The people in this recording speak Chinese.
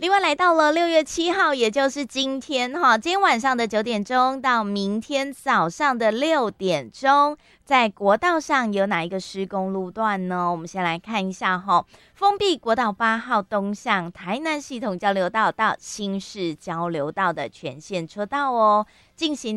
另外来到了6月7号，也就是今天哈，今天晚上的9点钟到明天早上的6点钟，在国道上有哪一个施工路段呢？我们先来看一下哈，封闭国道8号东向台南系统交流道到新市交流道的全线车道哦，进行